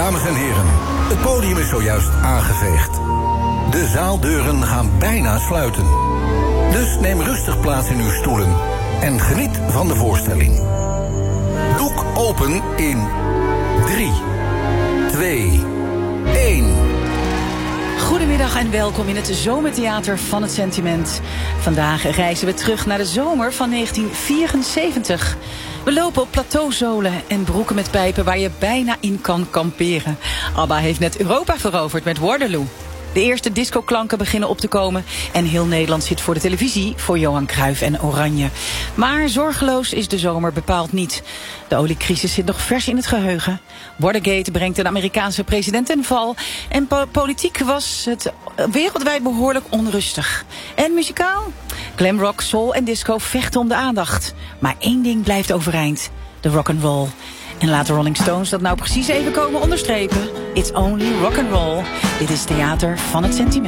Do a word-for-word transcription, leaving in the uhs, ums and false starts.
Dames en heren, het podium is zojuist aangeveegd. De zaaldeuren gaan bijna sluiten. Dus neem rustig plaats in uw stoelen en geniet van de voorstelling. Doek open in drie, twee, één. Goedemiddag en welkom in het Zomertheater van het Sentiment. Vandaag reizen we terug naar de zomer van negentien vierenzeventig. We lopen op plateauzolen en broeken met pijpen waar je bijna in kan kamperen. ABBA heeft net Europa veroverd met Waterloo. De eerste discoklanken beginnen op te komen en heel Nederland zit voor de televisie voor Johan Cruijff en Oranje. Maar zorgeloos is de zomer bepaald niet. De oliecrisis zit nog vers in het geheugen. Watergate brengt een Amerikaanse president ten val. En po- politiek was het wereldwijd behoorlijk onrustig. En muzikaal? Glamrock, soul en disco vechten om de aandacht. Maar één ding blijft overeind: de rock'n'roll. En laat de Rolling Stones dat nou precies even komen onderstrepen. It's only rock'n'roll. Dit is Theater van het Sentiment.